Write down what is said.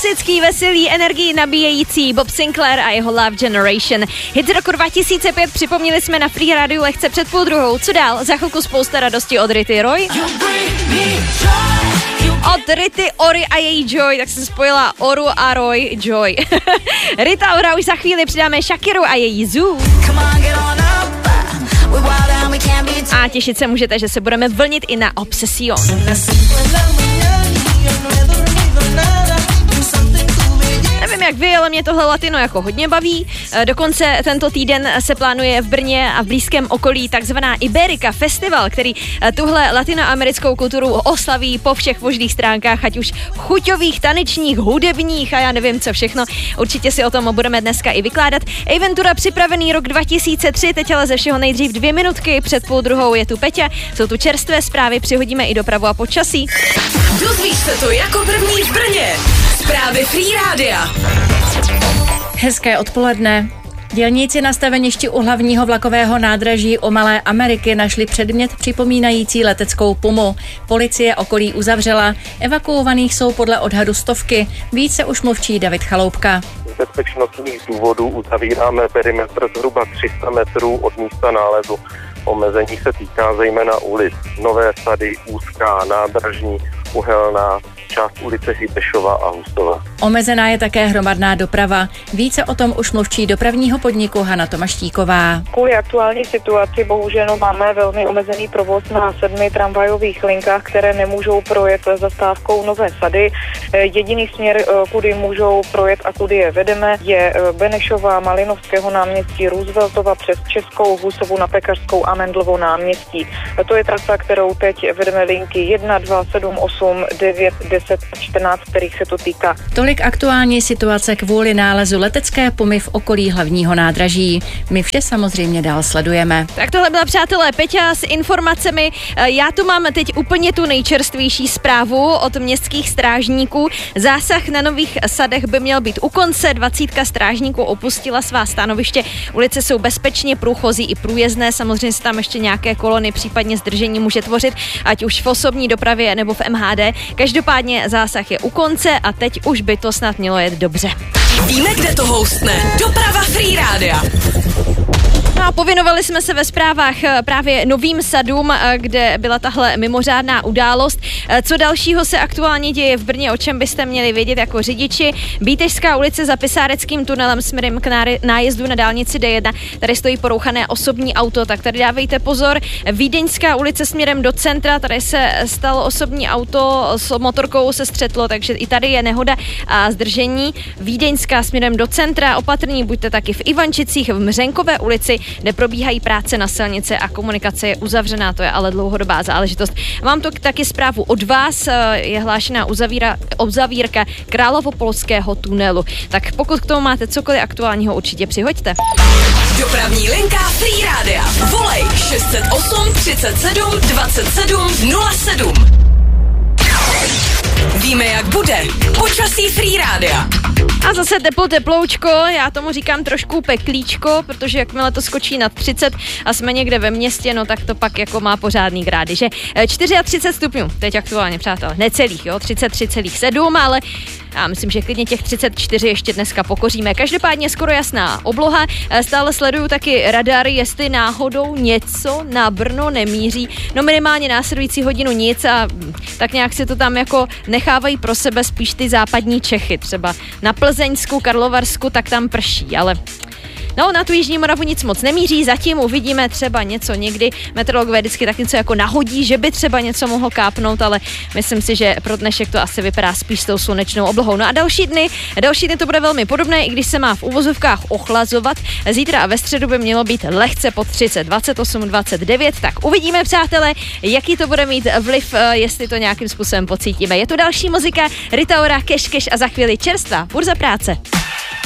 klasický, veselý, energii nabíjející Bob Sinclair a jeho Love Generation. Hit z roku 2005 připomněli jsme na Free Radio lehce před 12:30. Co dál? Za chvilku spousta radosti od Rity Roy. Od Rity, Ory a její Joy, tak jsem spojila Oru a Roy, Joy. Rita Ora, už za chvíli přidáme Shakiru a její Zoo. A těšit se můžete, že se budeme vlnit i na Obsession. Nevím jak vy, ale mě tohle latino jako hodně baví. Dokonce tento týden se plánuje v Brně a v blízkém okolí takzvaná Iberika Festival, který tuhle latinoamerickou kulturu oslaví po všech možných stránkách, ať už chuťových, tanečních, hudebních a já nevím co všechno. Určitě si o tom budeme dneska i vykládat. Eventura připravený rok 2003, teď ale ze všeho nejdřív 2 minutky, před 12:30 je tu Peťa, jsou tu čerstvé zprávy, přihodíme i dopravu a počasí. Dozvíš se to jako první v Brně. Zprávy Free Rádia. Hezké odpoledne. Dělníci na staveništi u hlavního vlakového nádraží u Malé Ameriky našli předmět připomínající leteckou pumu. Policie okolí uzavřela. Evakuovaných jsou podle odhadu stovky. Více už mluvčí David Chaloupka. Z bezpečnostních důvodů uzavíráme perimetr zhruba 300 metrů od místa nálezu. Omezení se týká zejména ulic Nové Sady, Úzká, Nádražní, Uhelná, část ulice Hybešova a Hustova. Omezená je také hromadná doprava. Více o tom už mluvčí dopravního podniku Hana Tomaštíková. Kvůli aktuální situaci bohužel máme velmi omezený provoz na 7 tramvajových linkách, které nemůžou projet zastávkou Nové Sady. Jediný směr, kudy můžou projet a kudy je vedeme, je Benešova, Malinovského náměstí, Rooseveltova přes Českou, Husovu na Pekařskou a Mendlovo náměstí. To je trasa, kterou teď vedeme linky 1, 2, 7, 8, 9, 10 a 14, kterých se to týká. Tolik aktuální situace kvůli nálezu letecké pumy v okolí hlavního nádraží. My vše samozřejmě dál sledujeme. Tak tohle byla, přátelé, Peťa s informacemi. Já tu mám teď úplně tu nejčerstvější zprávu od městských strážníků. Zásah na Nových Sadech by měl být u konce. 20 strážníků opustila svá stanoviště. Ulice jsou bezpečně průchozí i průjezdné. Samozřejmě se tam ještě nějaké kolony, případně zdržení může tvořit, ať už v osobní dopravě nebo v MHD. Každopádně zásah je u konce a teď už by to snad mělo jet dobře. Víme, kde to houstne. Doprava Free Rádia. No a povinovali jsme se ve zprávách právě Novým Sadům, kde byla tahle mimořádná událost. Co dalšího se aktuálně děje v Brně, o čem byste měli vědět jako řidiči? Bítežská ulice za Pisáreckým tunelem směrem k nájezdu na dálnici D1. Tady stojí porouchané osobní auto, tak tady dávejte pozor. Vídeňská ulice směrem do centra, tady se stalo osobní auto s motorkou se střetlo, takže i tady je nehoda a zdržení. Vídeňská směrem do centra, opatrní buďte taky v Ivančicích, v Mřenkové ulici, kde probíhají práce na silnici a komunikace je uzavřená, to je ale dlouhodobá záležitost. Mám tu taky zprávu od vás, je hlášená uzavírka Královopolského tunelu. Tak pokud k tomu máte cokoliv aktuálního, určitě přihoďte. Dopravní linka Free Rádia. Volej 608 37 27 07. Víme, jak bude. Počasí Free Rádia. A zase teploučko, já tomu říkám trošku peklíčko, protože jakmile to skočí nad 30 a jsme někde ve městě, no tak to pak jako má pořádný grády, že 34 stupňů, teď aktuálně, přátelé, necelých, jo, 33,7, ale já myslím, že klidně těch 34 ještě dneska pokoříme. Každopádně skoro jasná obloha, stále sleduju taky radary, jestli náhodou něco na Brno nemíří, no minimálně následující hodinu nic a tak nějak si to tam jako nechávají pro sebe spíš ty západní Čechy, třeba na Plzeňsku, Karlovarsku, tak tam prší, ale no, na tu jižní Moravu nic moc nemíří, zatím uvidíme třeba něco někdy. Meteorologové vždycky tak něco jako nahodí, že by třeba něco mohlo kápnout, ale myslím si, že pro dnešek to asi vypadá spíš s tou slunečnou oblohou. No a další dny to bude velmi podobné, i když se má v uvozovkách ochlazovat. Zítra a ve středu by mělo být lehce pod 30, 28, 29, tak uvidíme, přátelé, jaký to bude mít vliv, jestli to nějakým způsobem pocítíme. Je tu další muzika, Rita Ora, Keš a za chvíli čerstvá Burza práce.